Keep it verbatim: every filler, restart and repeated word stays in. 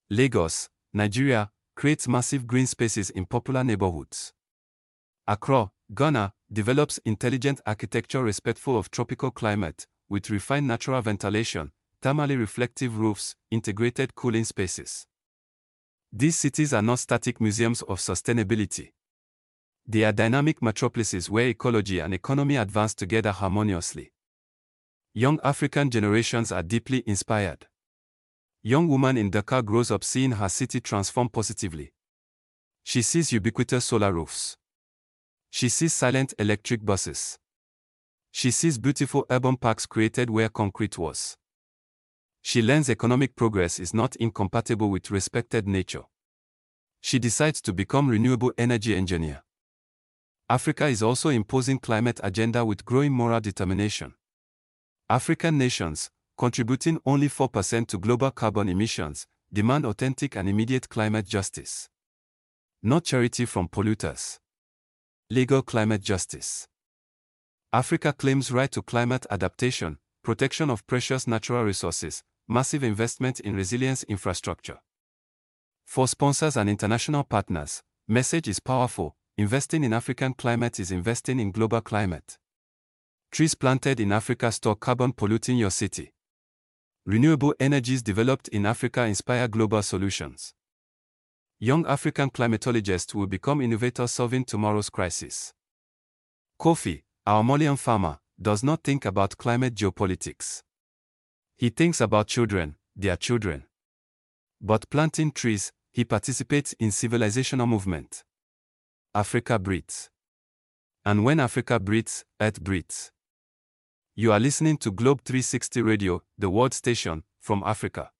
Lagos, Nigeria, creates massive green spaces in popular neighborhoods. Accra, Ghana, develops intelligent architecture respectful of tropical climate, with refined natural ventilation, thermally reflective roofs, integrated cooling spaces. These cities are not static museums of sustainability. They are dynamic metropolises where ecology and economy advance together harmoniously. Young African generations are deeply inspired. Young woman in Dakar grows up seeing her city transform positively. She sees ubiquitous solar roofs. She sees silent electric buses. She sees beautiful urban parks created where concrete was. She learns economic progress is not incompatible with respected nature. She decides to become renewable energy engineer. Africa is also imposing climate agenda with growing moral determination. African nations, contributing only four percent to global carbon emissions, demand authentic and immediate climate justice. Not charity from polluters. Legal climate justice. Africa claims right to climate adaptation, protection of precious natural resources, massive investment in resilience infrastructure. For sponsors and international partners, message is powerful: investing in African climate is investing in global climate. Trees planted in Africa stop carbon polluting your city. Renewable energies developed in Africa inspire global solutions. Young African climatologists will become innovators solving tomorrow's crisis. Kofi, our Malian farmer, does not think about climate geopolitics. He thinks about children, their children. But planting trees, he participates in civilizational movement. Africa breathes. And when Africa breathes, Earth breathes. You are listening to Globe three sixty Radio, the world station, from Africa.